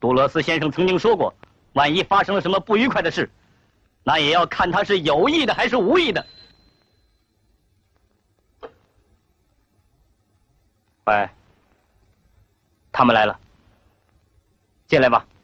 杜勒斯先生曾经说过，万一发生了什么不愉快的事，那也要看他是有意的还是无意的。喂，他们来了，进来吧。